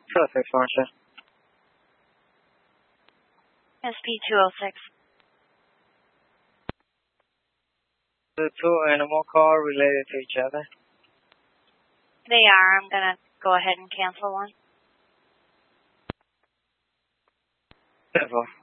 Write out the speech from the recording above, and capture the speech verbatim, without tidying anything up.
Perfect, Marsha. S P two oh six. The two animal call related to each other? They are. I'm going to go ahead and cancel one. Never.